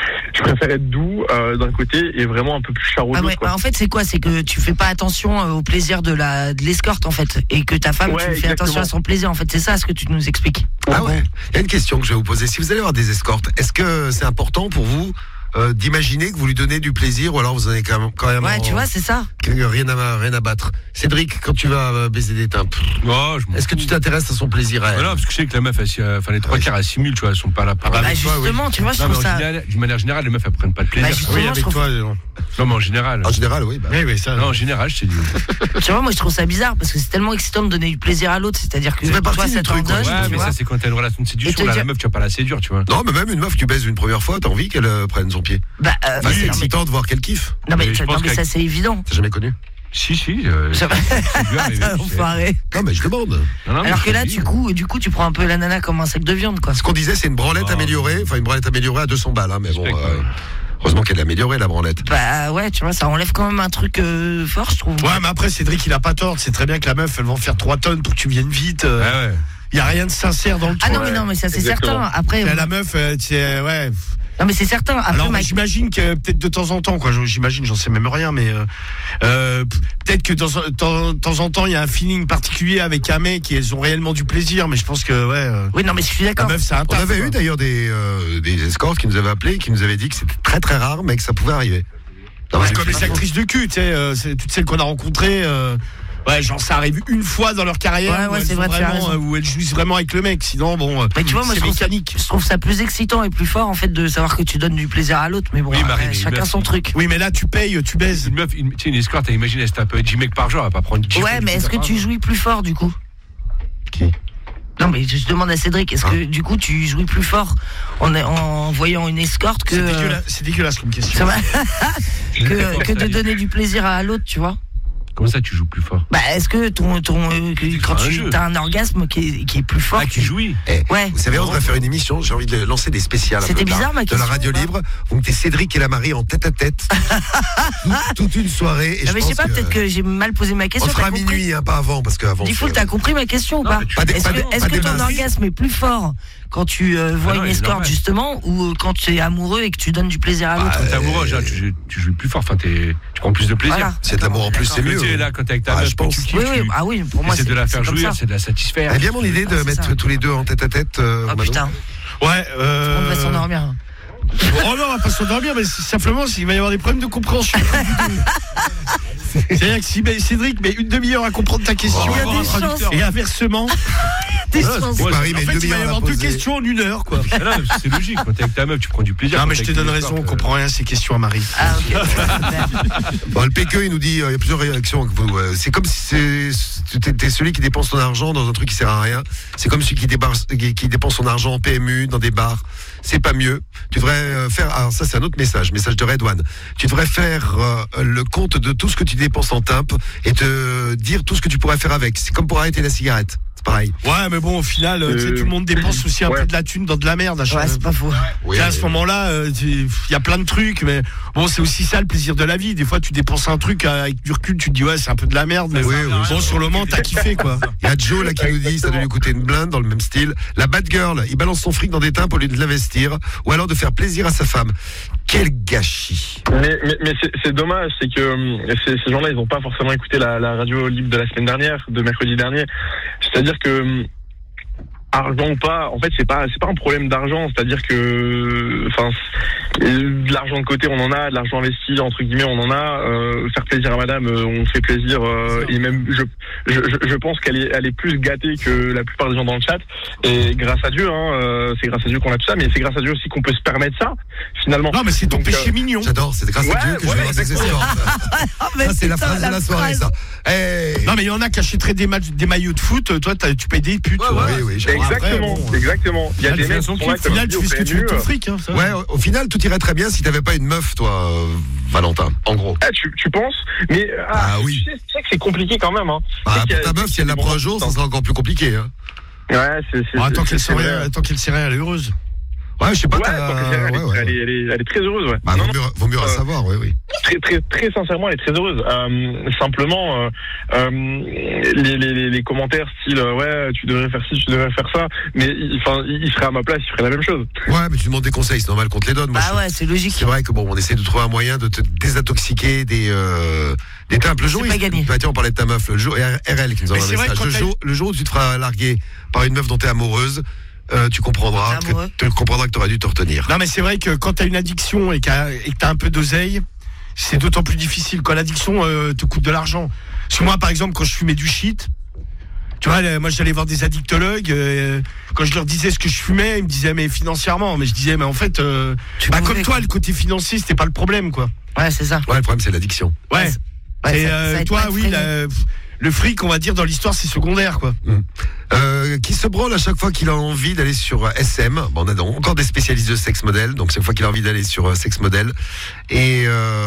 je préfère être doux euh, d'un côté et vraiment un peu plus charrot de Ah l'autre. ouais, quoi. bah en fait, c'est quoi? C'est que tu fais pas attention euh, au plaisir de la de l'escorte, en fait, et que ta femme, Ouais, tu fais exactement. attention à son plaisir. En fait, c'est ça ce que tu nous expliques. Ah ouais. Il y a une question que je vais vous poser. Si vous allez avoir des escortes, est-ce que c'est important pour vous euh, d'imaginer que vous lui donnez du plaisir ou alors vous en avez quand même, quand même Ouais, en- tu vois, c'est ça. rien à rien à battre. Cédric, quand tu vas euh, baiser des teintes, Oh, je m'en est-ce que tu t'intéresses à son plaisir à elle? Voilà, parce que je sais que la meuf, elle, s'y- euh, enfin les trois Oui. quarts, elles simulent, tu vois, elles sont pas là pour. Bah, avec toi, justement, tu vois, je non, mais trouve en ça. général, d'une manière générale, les meufs, elles prennent pas de plaisir. Bah, justement, Oui, je avec trouve- toi. non. Non, mais en général. En général, oui. Bah. Oui, oui, ça. Non, en général, je t'ai dit. Tu vois, moi, je trouve ça bizarre parce que c'est tellement excitant de donner du plaisir à l'autre. C'est-à-dire que Ça fait partie toi, du ça t'en truc, quoi. donne, Ouais, tu mais vois. ça, c'est quand t'as une relation de Et séduction. te Là, dire- la meuf, tu vas pas la séduire, tu vois. Non, mais même une meuf que tu baises une première fois, t'as envie qu'elle euh, prenne son pied. Bah, euh, Enfin, mais- c'est non, mais- excitant de voir qu'elle kiffe. non, mais, Mais je non, pense mais ça, qu'avec- c'est évident. T'as jamais connu? Si, si. euh, Ça va. c'est dur, mais- Enfoiré. Non, mais je demande. Non, non, mais Alors je que te là, dis. du coup, du coup, tu prends un peu la nana comme un sac de viande, quoi. Ce qu'on disait, c'est une branlette Oh. améliorée. Enfin, une branlette améliorée à deux cents balles, hein, mais bon. Respect, euh, ouais. heureusement qu'elle est améliorée, la branlette. Bah ouais, tu vois, ça enlève quand même un truc euh, fort, je trouve. Ouais, mais après, Cédric, il a pas tort. C'est très bien que la meuf, elle va en faire trois tonnes pour que tu viennes vite. euh, Ouais, ouais. Il y a rien de sincère dans le Ah truc. non, mais non, mais ça c'est Exactement. certain. Après, Et euh, la meuf, euh, tu sais, ouais. non, mais c'est certain. Après, Alors, ma- j'imagine que peut-être de temps en temps, quoi. J'imagine, j'en sais même rien, mais euh, euh, peut-être que de temps, temps- de temps en temps, il y a un feeling particulier avec un mec et elles ont réellement du plaisir. Mais je pense que, ouais. euh, oui, non, mais je suis la d'accord. meuf, c'est un On taf, avait quoi. eu d'ailleurs des, euh, des escortes qui nous avaient appelés, qui nous avaient dit que c'était très très rare, mais que ça pouvait arriver. Non, Ouais, mais comme les actrices de cul, tu sais, euh, c'est toutes celles qu'on a rencontrées. Euh, ouais, genre ça arrive une fois dans leur carrière Ouais, où, ouais, elles c'est sont vrai, tu as vraiment, raison. euh, où elles jouissent vraiment avec le mec. Sinon, bon, euh, Mais tu vois, moi, c'est je trouve, ça, mécanique. je trouve ça plus excitant et plus fort, en fait, de savoir que tu donnes du plaisir à l'autre. Mais bon, Oui, après, Marie, mais chacun meuf, son truc. Oui, mais là, tu payes, tu baises. Une meuf, une, tu sais, une escorte, imagine, elle se tape dix mecs par jour, elle va pas prendre dix Ouais, mais est-ce que tu jouis plus fort, du coup? Qui? Non, mais je demande à Cédric, est-ce que du coup tu jouis plus fort en, en voyant une escorte que. C'est euh, dégueulasse, c'est dégueulasse comme question. ça va que, que de donner du plaisir à l'autre, tu vois? Comment ça, tu joues plus fort? Bah, est-ce que ton, ton, euh, que- C'est quand un tu jeu. as un orgasme qui est, qui est plus fort, Ah, tu jouis. Eh, Ouais. Vous savez, on devrait faire une émission. J'ai envie de lancer des spéciales. un C'était peu tard, bizarre, ma de la question, radio ou pas libre. Vous mettez Cédric et la Marie en tête à tête. Toute une soirée. Et Non, mais je sais pense pas, peut-être que j'ai mal posé ma On question. fera à t'as compris minuit, hein, pas avant, parce qu'avant. Du coup, c'est- t'as compris ma question ou Non, pas mais tu- Pas des- Est-ce pas que, des- est-ce pas que des ton masses. orgasme est plus fort quand tu euh, vois Ah non, une il est escorte, normal. justement, ou euh, quand tu es amoureux et que tu donnes du plaisir à l'autre? Quand t'es amoureux, genre, tu, tu joues plus fort, enfin, t'es- tu prends plus de plaisir. Voilà. C'est de l'amour en plus, c'est Tu mieux. sais, là, quand t'es avec ta Ah, meuf, je pense. tu kiffes, Oui, oui, tu ah oui, pour moi, essaies c'est de la faire c'est comme jouir, ça. c'est de la satisfaire. Eh bien, mon idée de Ah, c'est mettre ça. tous les deux en tête à tête. euh, Oh Romano. putain, Ouais, euh. on va s'endormir. Oh non, on va pas s'endormir, mais c'est simplement s'il va y avoir des problèmes de compréhension. C'est-à-dire que si ben, Cédric met une demi-heure à comprendre ta question, Il y a avoir des un traducteur. chances. Et inversement, Des Voilà, chances. c'est- ouais, Marie en met une fait, il va y demi-heure à avoir la deux poser. questions en une heure, quoi. Ah non, mais c'est logique, quand t'es avec ta meuf, tu prends du plaisir. Non, Quand mais je t'es te avec donne une raison, on escorte, comprend rien à ces questions à Marie. Ah, ok. Super. Bon, le P Q, il nous dit, euh, il y a plusieurs réactions. que vous, euh, c'est comme si c'est, t'es, t'es celui qui dépense ton argent dans un truc qui sert à rien. C'est comme celui qui dépense, qui, qui dépense son argent en P M U, dans des bars. C'est pas mieux. Tu devrais euh, faire, alors ça c'est un autre message, message de Redouane. Tu devrais faire euh, le compte de tout ce que tu dépenses en timpe et te dire tout ce que tu pourrais faire avec. C'est comme pour arrêter la cigarette. C'est pareil. Ouais, mais bon, au final, euh, tu sais, Euh, tout le monde dépense aussi un ouais. peu de la thune dans de la merde. À chaque- Ouais, c'est pas faux. Oui, Et à ce moment-là, euh, tu- il y a plein de trucs, mais bon, c'est aussi ça le plaisir de la vie. Des fois, tu dépenses un truc euh, avec du recul, tu te dis ouais, c'est un peu de la merde, mais Oui, bon, oui, sur le moment, t'as kiffé, quoi. il y a Joe là qui nous dit, ça doit lui coûter une blinde dans le même style. La bad girl, il balance son fric dans des timpes au lieu de l'investir, ou alors de faire plaisir à sa femme. Quel gâchis. Mais, mais, mais c'est, c'est dommage, c'est que hum, ces, ces gens-là, ils n'ont pas forcément écouté la, la radio libre de la semaine dernière, de mercredi dernier. C'est-à-dire que hum, argent ou pas, en fait, c'est pas, c'est pas un problème d'argent. C'est-à-dire que, enfin, de l'argent de côté, on en a, de l'argent investi entre guillemets, on en a. Euh, faire plaisir à madame, euh, on fait plaisir. Euh, et même, je, je, je pense qu'elle est, elle est plus gâtée que la plupart des gens dans le chat. Et grâce à Dieu, hein, euh, c'est grâce à Dieu qu'on a tout ça, mais c'est grâce à Dieu aussi qu'on peut se permettre ça, finalement. Non, mais c'est ton Donc, péché euh, mignon. J'adore, c'est grâce Ouais, à Dieu que je ouais, vais voir ces exactement. escortes. Ah, mais Ça, c'est la putain, phrase de la soirée, phrase. ça. Hey. Non, mais il y en a qui achèteraient des, matchs, des maillots de foot. Toi, t'as- tu payes des putes. Oui, oui, j'ai- Exactement, Après, bon, exactement. Il y a là, des tu fais mecs son qui sont là, kiff. Au comme final, je dis, tu fais ce au que tu veux de ton P M U. fric. Hein, ça. Ouais, au, au final, tout irait très bien si t'avais pas une meuf, toi, euh, Valentin, en gros. Ah, tu, tu penses? Mais Ah, ah, oui. tu sais, tu sais que c'est compliqué quand même. Hein. Bah, Tu sais qu'il y pour a- ta meuf, si elle l'apprend un jour, ça sera encore plus compliqué. Hein. Ouais, c'est. c'est Bon, attends c'est- qu'elle c'est vrai. serait, attends qu'elle serait, elle est heureuse. Ouais, je sais pas. Ouais, t'as- tant que c'est- elle, est- ouais, ouais. elle est- elle est- elle est très heureuse, ouais. Bah, Non, vaut mieux, vaut mieux à euh, savoir, oui, oui. Très, très, très sincèrement, elle est très heureuse. Euh, simplement, euh, euh, les, les, les commentaires style euh, ouais, tu devrais faire ci, tu devrais faire ça, mais enfin, il, il serait à ma place, il ferait la même chose. Ouais, mais tu demandes des conseils, c'est normal qu'on te les donne. Moi, Bah je- ouais, c'est logique. C'est vrai que bon, on essaie de trouver un moyen de te désintoxiquer des euh, des tempes. Le jour, C'est où pas il- gagné. bah, tiens, on parlait de ta meuf. Le jour, R L qui nous Mais envoie un c'est vrai message. que Le quand jour, le jour où tu te feras larguer par une meuf dont t'es amoureuse, euh, tu comprendras T'es que amoureux tu comprendras que t'aurais dû te retenir. Non, mais c'est vrai que quand t'as une addiction et, qu'à- et que t'as un peu d'oseille, c'est d'autant plus difficile quand l'addiction euh, te coûte de l'argent. Parce que moi, par exemple, quand je fumais du shit, tu vois, là, moi j'allais voir des addictologues. Euh, quand je leur disais ce que je fumais, ils me disaient mais financièrement. Mais je disais mais en fait, euh, Tu bah, pouvais, comme toi, quoi. le côté financier, c'était pas le problème, quoi. Ouais, c'est ça. Ouais, le problème c'est l'addiction. Ouais. Ouais, Ouais, Et ça- euh, ça aide toi, pas à te oui, freiner. la- le fric, on va dire dans l'histoire, c'est secondaire, quoi. Euh, qui se branle à chaque fois qu'il a envie d'aller sur euh, S M. Bon, on a donc encore des spécialistes de sexe modèle, donc chaque fois qu'il a envie d'aller sur euh, sexe modèle. Et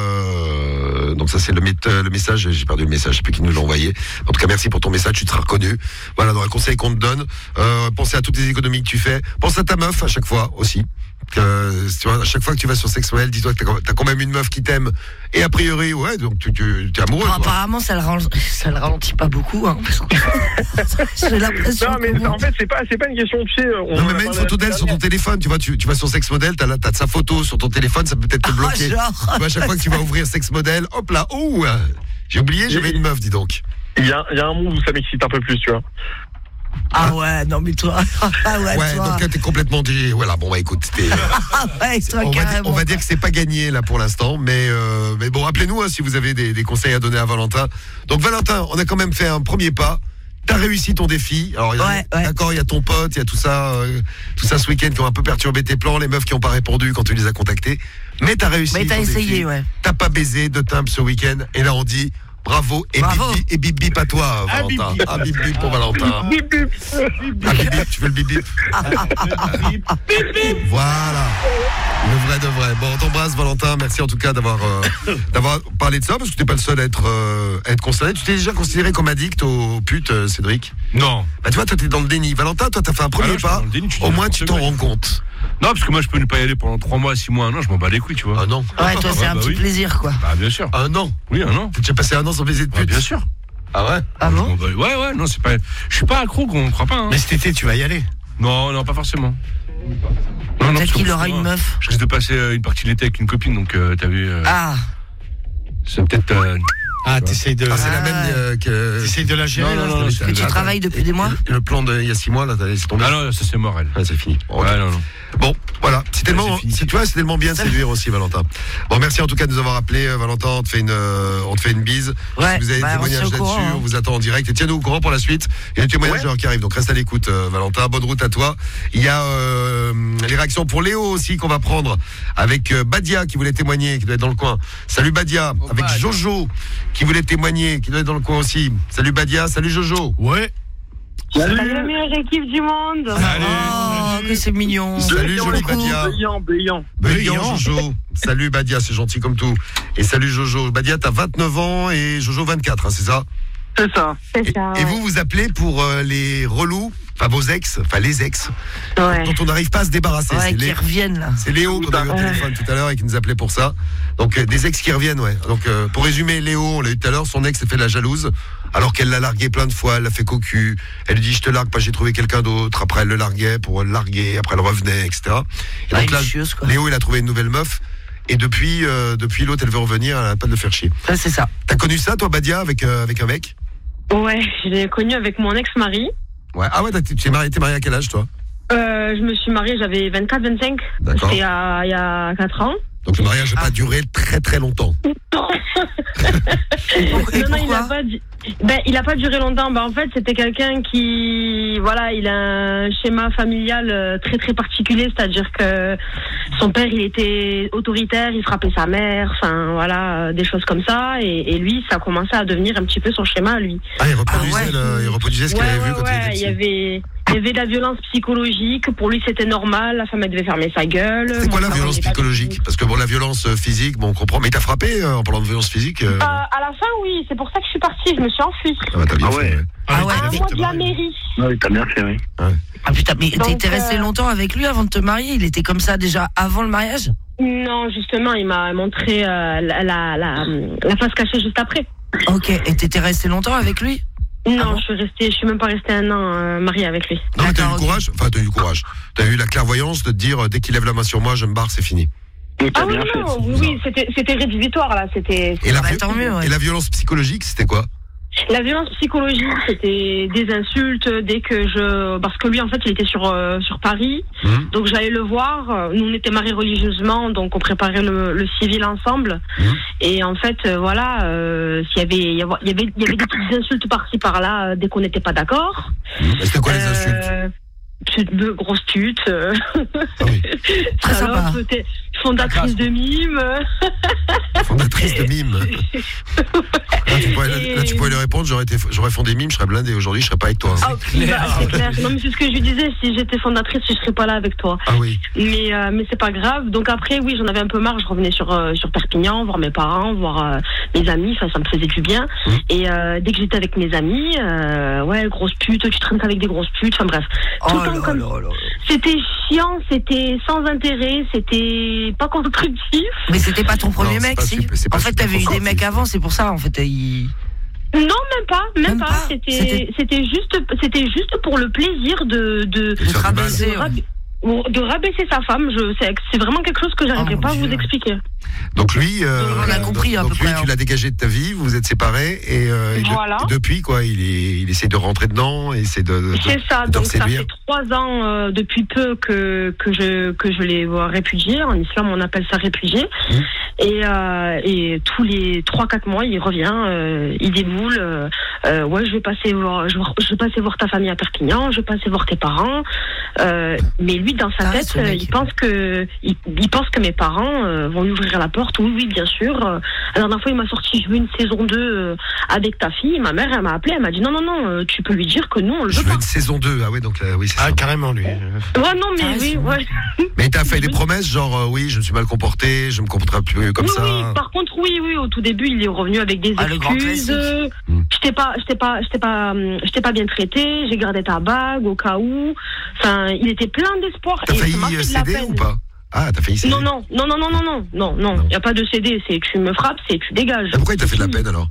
euh, donc ça c'est le, mét- le message, j'ai perdu le message, je sais plus qui nous l'a envoyé. En tout cas, merci pour ton message, tu seras reconnu. Voilà, dans les conseils qu'on te donne, euh, pensez à toutes les économies que tu fais. Pense à ta meuf à chaque fois aussi. Euh, tu vois, à chaque fois que tu vas sur sexe modèle, dis-toi que t'as, t'as quand même une meuf qui t'aime. Et a priori, ouais, donc tu, tu es amoureux. Non, toi. apparemment, ça le, ral- ça le ralentit pas beaucoup. Hein, parce que- J'ai l'impression. Non, mais que- en fait, c'est pas, c'est pas une question, tu sais. On Non en mais a mets une parlé photo la d'elle sur ton semaine téléphone, tu vois, tu, tu vas sur Sex Model, t'as, la- t'as sa photo sur ton téléphone, ça peut peut-être te Ah, bloquer. genre. Tu vois, à chaque fois que tu vas ouvrir Sex Model, hop là, oh, euh, j'ai oublié, j'avais une meuf, dis donc. Il y a, il y a un monde où ça m'excite un peu plus, tu vois. Ah ouais, non mais toi. Ah ouais, Ouais, toi. donc là t'es complètement dit, voilà, bon bah écoute, t'es, Ah ouais, toi, on, va dire, carrément. on va dire que c'est pas gagné là pour l'instant, mais euh, mais bon, appelez-nous hein, si vous avez des, des conseils à donner à Valentin. Donc Valentin, on a quand même fait un premier pas. T'as réussi ton défi. Alors, il y a- Ouais, ouais. d'accord, il y a ton pote, il y a tout ça, euh, tout ça ce week-end qui ont un peu perturbé tes plans, les meufs qui ont pas répondu quand tu les as contactés. Mais t'as réussi. Mais t'as ton essayé, défi. ouais. T'as pas baisé de timbre ce week-end. Et là, on dit bravo et Bravo. bip bip, et bip bip à toi, Ah, Valentin. bip bip. Ah, bip bip pour Valentin. Bip, bip. Ah, bip bip, tu fais le bip bip. Voilà. Le vrai de vrai. Bon, on t'embrasse, Valentin. Merci en tout cas d'avoir euh, d'avoir parlé de ça, parce que t'es pas le seul à être, euh, à être concerné. Tu t'es déjà considéré comme addict aux putes, euh, Cédric? Non. Bah, tu vois, toi, t'es dans le déni. Valentin, toi, t'as fait un premier Ah non, je suis pas. dans le déni, tu dis Au moins, n'importe tu t'en quoi. rends compte. Non, parce que moi, je peux ne pas y aller pendant trois mois, six mois, un an, je m'en bats les couilles, tu vois. Un an. Ouais, toi, c'est Ouais, un bah petit oui. plaisir, quoi. Bah, bien sûr. Un an. Oui, un an. T'as déjà passé un an sans baiser de Bah, pute? bien sûr. Ah ouais? Ah Je bon? m'en bats- Ouais, ouais, non, c'est pas. Je suis pas accro, on croit pas. Hein. Mais cet été, tu vas y aller. Non, non, pas forcément. Non, non, Peut-être parce que qu'il aura moi, une meuf. Je risque de passer euh, une partie de l'été avec une copine, donc euh, t'as vu. euh, Ah, C'est peut-être. euh, Ah, t'essayes de, Ah, c'est la Ah même ouais. euh, que. t'essayes de la gérer. Non, là, non, non, je- c'est- que tu Attends. travailles depuis des mois? Le plan d'il y a six mois, là, t'as laissé tomber. Ah non, ça c'est mort, elle. Ouais, c'est fini. Bon, ok. Ouais, non, non. Bon, voilà, c'est tellement, c'est fini. c'est, tu vois, c'est tellement bien de séduire aussi, Valentin. Bon, merci en tout cas de nous avoir appelé, euh, Valentin. On te fait une, euh, on te fait une bise. Ouais, si vous avez bah, des on témoignages se tient au là-dessus, courant, hein. on vous attend en direct et tiens-nous au courant pour la suite. Il y a des témoignages Ouais. qui arrivent, donc reste à l'écoute, euh, Valentin. Bonne route à toi. Il y a euh, les réactions pour Léo aussi qu'on va prendre avec euh, Badia qui voulait témoigner, qui doit être dans le coin. Salut Badia, avec Badia. Jojo qui voulait témoigner, qui doit être dans le coin aussi. Salut Badia, salut Jojo. Ouais. Salut la meilleure équipe du monde. Oh, que c'est mignon. Salut jolie Badia. Brillant, brillant. Brillant, Brillant. Jojo. Salut Badia, c'est gentil comme tout. Et salut Jojo. Badia, t'as vingt-neuf ans et Jojo vingt-quatre, hein, c'est ça? C'est ça. C'est Et, ça. et vous, vous appelez pour euh, les relous, enfin vos ex, enfin les ex, Ouais. dont on n'arrive pas à se débarrasser. Ouais, c'est, qui Lé- reviennent, là. c'est Léo qu'on a eu au Ouais. téléphone tout à l'heure et qui nous appelait pour ça. Donc euh, des ex qui reviennent, ouais. Donc euh, pour résumer, Léo, on l'a eu tout à l'heure, son ex s'est fait la jalouse, alors qu'elle l'a largué plein de fois, elle l'a fait cocu. Elle lui dit je te largue pas, j'ai trouvé quelqu'un d'autre. Après elle le larguait pour le larguer, après elle revenait, et cetera. Et Ah, donc une là, chieuse, quoi. Léo il a trouvé une nouvelle meuf. Et depuis, euh, depuis l'autre, elle veut revenir, elle a pas de le faire chier. Ouais, c'est ça. T'as connu ça, toi, Badia, avec, euh, avec un mec? Ouais, je l'ai connu avec mon ex-mari. Ouais. Ah ouais, t'as- tu es marié, t'es marié à quel âge, toi? Euh, je me suis mariée, j'avais vingt-quatre vingt-cinq. D'accord. C'était il y a, il y a quatre ans. Donc le mariage n'a pas duré très très longtemps. Et pour- et non, non, il pourquoi a pas, du- ben, il a pas duré longtemps. Ben, en fait, c'était quelqu'un qui, voilà, il a un schéma familial euh, très très particulier, c'est-à-dire que son père, il était autoritaire, il frappait sa mère, enfin voilà, euh, des choses comme ça. Et, et lui, ça a commencé à devenir un petit peu son schéma à lui. Ah, il reproduisait, Ah ouais. le- il reproduisait ce qu'il Ouais, avait ouais, vu quand ouais, il il y était petit. avait, Il y avait de la violence psychologique. Pour lui, c'était normal. La femme, elle devait fermer sa gueule. C'est quoi Mon la violence travail, psychologique? Parce que bon, la violence euh, physique, bon, on comprend. Mais il t'a frappé euh, en parlant de violence physique euh... Euh, à la fin, oui. C'est pour ça que je suis partie. Je me suis enfuie. Ah bah t'as bien Ah ouais. fait. Ouais. Ah ouais, À un mais- mois de la mairie. Oui, t'as bien fait, oui. Ah putain, mais Donc, t'étais resté euh, longtemps avec lui avant de te marier? Il était comme ça déjà avant le mariage? Non, justement, il m'a montré euh, la, la, la, la face cachée juste après. Ok, et t'étais resté longtemps avec lui? Non, Ah bon je suis restée, je suis même pas restée un an euh, mariée avec lui. Non, mais t'as eu le D'accord, ok. courage. Enfin, t'as eu le courage. T'as eu la clairvoyance de te dire euh, dès qu'il lève la main sur moi, je me barre, c'est fini. Oui, t'as Ah oui, bien fait. non, oui, oui, c'était, c'était rédhibitoire là, c'était. Et la, Bah, vi- tant mieux, ouais. et la violence psychologique, c'était quoi? La violence psychologique, c'était des insultes dès que je, parce que lui en fait, il était sur euh, sur Paris, Hum. donc j'allais le voir. Nous on était mariés religieusement, donc on préparait le, le civil ensemble. Hum. Et en fait, euh, voilà, euh, s'il y avait, il y avait, il y avait, il y avait des petites insultes par-ci par-là euh, dès qu'on n'était pas d'accord. Hum. C'était quoi les Euh, insultes? pute de grosse pute, euh, Ah oui. Très sympa. salope, t'es fondatrice de mime. Fondatrice de mime. Là, tu pourrais, là, là, tu pourrais lui répondre, j'aurais, été, j'aurais fondé mime, je serais blindé. Aujourd'hui, je serais pas avec toi. Ah, bah, c'est clair. Non, mais c'est ce que je lui disais. Si j'étais fondatrice, je serais pas là avec toi. Ah oui. Mais euh, mais c'est pas grave. Donc après, oui, j'en avais un peu marre. Je revenais sur euh, sur Perpignan, voir mes parents, voir euh, mes amis. Enfin, ça me faisait du bien. Mmh. Et euh, dès que j'étais avec mes amis, euh, ouais, grosse pute, tu traînes avec des grosses putes. Enfin bref, tout Oh le temps là comme là là. c'était chiant, c'était sans intérêt, c'était pas constructif. Mais c'était pas ton premier Non, c'est mec, pas si? super- c'est pas En fait, super t'avais eu des constructif. mecs avant, c'est pour ça, en fait, il... Non, même pas, même, Même pas. pas. C'était, C'était- c'était juste, c'était juste pour le plaisir de de De te faire du mal. rabaisser, de, ouais. rab- ou de rabaisser sa femme. Je, c'est, c'est vraiment quelque chose que j'arriverai Oh, mon pas à vous Dieu. expliquer. Donc lui, euh, On a compris, à donc peu lui, près, tu hein. l'as dégagé de ta vie, vous vous êtes séparés et, euh, et de- Voilà. et depuis quoi, il est, il essaie de rentrer dedans, et essaie de, de, C'est ça. de Donc ça séduire. fait trois ans euh, depuis peu que que je que je l'ai euh, répudié. En islam, on appelle ça répudié. Mmh. Et euh, et tous les trois quatre mois, il revient, euh, il déboule. Euh, euh, ouais, je vais passer voir, je, vais- je vais passer voir ta famille à Perpignan, je vais passer voir tes parents. Euh, mais lui, dans sa Ah, tête, ce mec. euh, il pense que il, il pense que mes parents euh, vont lui ouvrir la porte. Oui, oui, bien sûr. Euh, la dernière fois, il m'a sorti, je veux une saison deux euh, avec ta fille. Ma mère, elle m'a appelé, elle m'a dit non, non, non, euh, tu peux lui dire que non, on le Je veut veux pas. une saison deux. Ah ouais, donc là, oui, c'est Ah, ça. carrément, lui. Ouais, non, mais Ah, oui, c'est ouais. Mais t'as fait des promesses, genre euh, oui, je me suis mal comporté, je me comporterai plus comme oui, ça. oui, par contre, oui, oui, au tout début, il est revenu avec des Ah, le grand excuses. classique. Mm. Je t'ai pas, je t'ai pas, je t'ai pas, hum, je t'ai pas bien traité, j'ai gardé ta bague au cas où. Enfin, il était plein d'espoir. T'as et failli ça m'a fait euh, de la céder peine. ou pas? Ah, t'as failli céder. Non, non, non, non, non, non, non, non, non, Non. il n'y a pas de céder, c'est tu me frappes, c'est tu dégages. Et pourquoi il t'a fait de la peine alors?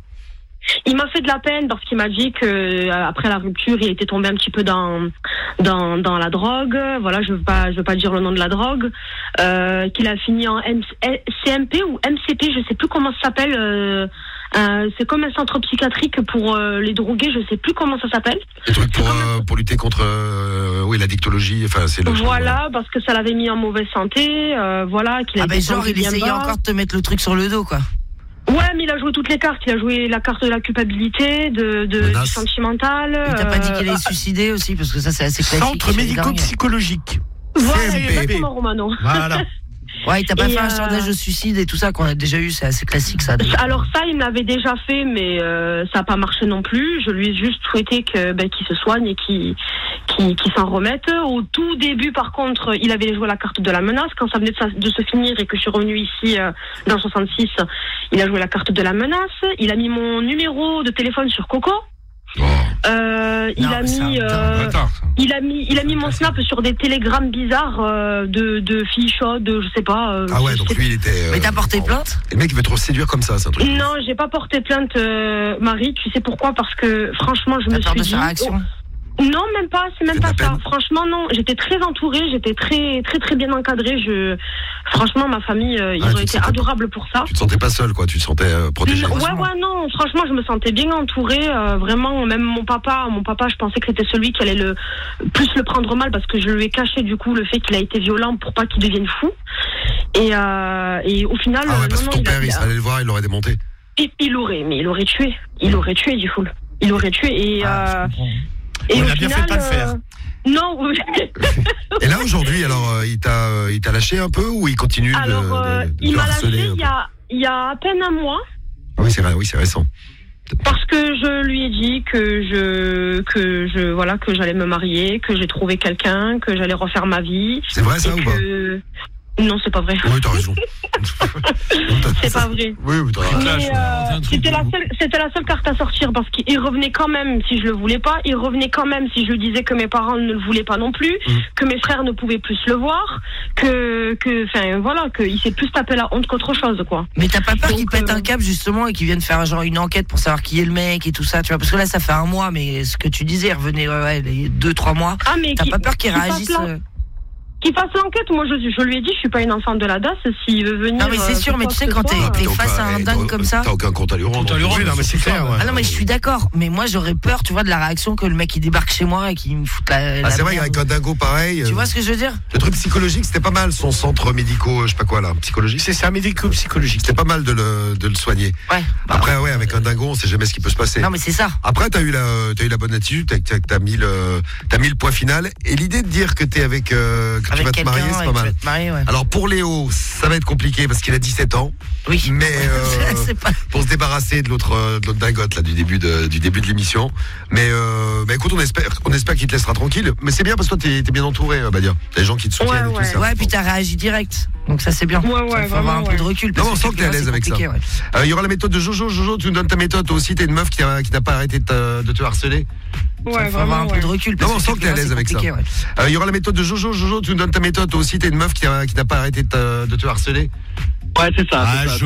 Il m'a fait de la peine parce qu'il m'a dit que euh, après la rupture, il était tombé un petit peu dans dans dans la drogue. Voilà, je veux pas je veux pas dire le nom de la drogue. Euh, qu'il a fini en M- C M P ou M C P, je sais plus comment ça s'appelle. Euh, euh, c'est comme un centre psychiatrique pour euh, les drogués, je sais plus comment ça s'appelle. Des trucs pour, euh, pour lutter contre euh, oui, la dictologie, enfin c'est le. Voilà, parce que ça l'avait mis en mauvaise santé. Euh, voilà, qu'il a Ah ben, genre, il essayait bas. encore de te mettre le truc sur le dos, quoi. Ouais, mais il a joué toutes les cartes. Il a joué la carte de la culpabilité, de, de du Menace. sentimental. Il t'a pas dit qu'il euh, allait se suicider aussi, parce que ça, c'est assez classique. Centre c'est dingue. médico-psychologique. Voilà, C M P. exactement, Romano. Voilà. Ouais, il t'a pas Et fait un euh, sondage de suicide et tout ça qu'on a déjà eu, c'est assez classique, ça. Alors ça, il me l'avait déjà fait, mais euh, ça n'a pas marché non plus. Je lui ai juste souhaité que ben, qu'il se soigne et qu'il qu'il qu'il s'en remette. Au tout début, par contre, il avait joué la carte de la menace. Quand ça venait de, sa- de se finir et que je suis revenue ici euh, dans le soixante-six, il a joué la carte de la menace. Il a mis mon numéro de téléphone sur Coco. Oh. Euh, il Non, a mais c'est mis, un euh, Attends, il a mis, il a mis mon snap sur des télégrammes bizarres euh, de de filles chaudes, je sais pas. euh, Ah ouais, je donc sais lui il était. euh, Mais t'as porté bon. plainte? Et le mec il veut te séduire comme ça, c'est un truc. Non, j'ai pas porté plainte, euh, Marie. Tu sais pourquoi? Parce que franchement, je T'as me peur suis de dit. sa réaction? Oh, non, même pas. C'est même C'est de pas la ça. peine. Franchement, non. J'étais très entourée. J'étais très, très, très bien encadrée. Je, franchement, ma famille, euh, ils Ah, ont tu te été sentais- adorables pour ça. Tu te sentais pas seul quoi, tu te sentais euh, protégé. Non, ouais, ouais, non. Franchement, je me sentais bien entourée. euh, vraiment, même mon papa, mon papa, je pensais que c'était celui qui allait le plus le prendre mal parce que je lui ai caché du coup le fait qu'il a été violent pour pas qu'il devienne fou. Et, euh, et au final, Ah ouais, euh, parce non, que non, ton il a- père il il a- serait allé le voir, il l'aurait démonté. il, il aurait, mais il aurait tué. Il aurait tué, du coup. Il aurait tué. Et, Ah, euh, je comprends. et On au a bien fait de pas le faire. euh, non. Et là aujourd'hui, alors euh, il t'a euh, il t'a lâché un peu ou il continue de, Alors, euh, de, de il te m'a harceler lâché un il peu y a, il y a à peine un mois. Ah oui, c'est vrai, oui, c'est récent. Parce que je lui ai dit que je, que je, voilà, que j'allais me marier, que j'ai trouvé quelqu'un, que j'allais refaire ma vie. C'est vrai ça ou pas? Non, c'est pas vrai. Oui, t'as raison. C'est pas vrai. Oui, oui, t'as raison. Mais, euh, c'était la seule, c'était la seule carte à sortir parce qu'il revenait quand même si je le voulais pas. Il revenait quand même si je disais que mes parents ne le voulaient pas non plus, mmh. que mes frères ne pouvaient plus le voir, que, que, enfin, voilà, qu'il s'est plus tapé la honte qu'autre chose, quoi. Mais t'as pas peur qu'il pète euh... un câble justement et qu'il vienne faire genre une enquête pour savoir qui est le mec et tout ça, tu vois? Parce que là, ça fait un mois, mais ce que tu disais, il revenait ouais, ouais, les deux, trois mois. Ah, mais t'as qui, pas peur qu'il réagisse? Qu'il fasse l'enquête, moi je, je lui ai dit, je suis pas une enfant de la D A S, s'il veut venir. Non mais c'est sûr, mais tu sais quand t'es, t'es face à un dingue comme ça. T'as aucun compte à lui rendre. Oui, non mais c'est clair. Ouais. Ah non mais je suis d'accord, mais moi j'aurais peur, tu vois, de la réaction que le mec il débarque chez moi et qu'il me fout la. Ah la c'est vrai, merde. avec un dingo pareil. Tu vois ce que je veux dire? Le truc psychologique, c'était pas mal, son centre médico, je sais pas quoi là, psychologique. C'est ça, médico-psychologique. C'était pas mal de le, de le soigner. Ouais. Bah, Après ouais, avec un dingo, on sait jamais ce qui peut se passer. Non mais c'est ça. Après t'as eu la, t'as eu la bonne attitude, t'as, t'as mis le, t'as mis le point final. Et l'idée de dire que t'es avec, euh, que avec tu vas te marier, c'est pas mal. Marier, ouais. Alors pour Léo, ça va être compliqué parce qu'il a dix-sept ans. Oui. Mais euh, c'est pas... pour se débarrasser de l'autre, de l'autre dingote là du début de, du début de l'émission. Mais, euh, mais écoute, on espère, on espère qu'il te laissera tranquille. Mais c'est bien parce que toi t'es, t'es bien entouré, Badia. T'as des gens qui te soutiennent ouais, et tout ouais. ça. Ouais, puis t'as réagi direct. Donc ça c'est bien. Ouais, ouais, ça, faut avoir un ouais. peu de recul. Non, on sent que t'es à l'aise avec ça. Il ouais. euh, y aura la méthode de Jojo. Jojo, tu nous donnes ta méthode. Toi aussi, t'es une meuf qui, a, qui n'a pas arrêté de te, de te harceler. Ouais, faut vraiment, avoir un ouais. peu de recul. Non, on sent que t'es à l'aise avec ça. Il ouais. euh, y aura la méthode de Jojo. Jojo, tu nous donnes ta méthode. Toi aussi, t'es une meuf qui, a, qui n'a pas arrêté de te, de te harceler. Ouais, c'est ça. Ah, c'est ça.